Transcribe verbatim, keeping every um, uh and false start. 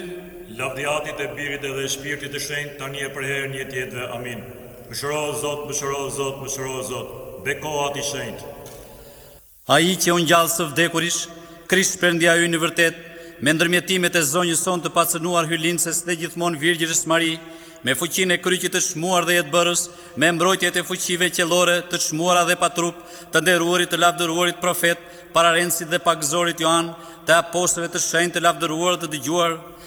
Lavdiatit e Birit edhe e Shpirtit të Shenjtë, tani e për herën jetë jetëve. Amin. Mëshiro Zot, mëshiro Zot, mëshiro Zot. Bekohat i shenjtë. Ai që unë gjallë së vdekurish, Krisht Perëndia ynë i vërtet, me ndërmjetimet e zonjës son të pacënuar hyrlinces dhe gjithmonë Virgjës Mari, me fuqinë e kryqit të çmuar dhe jetëbërës, me mbrojtjet e fuqive qellore të çmuara dhe pa trup, të nderuarit të lavdëruarit profet, pararenësit dhe pagëzorit Joan, të apostëve të shenjtë të lavdëruar të dëgjuar,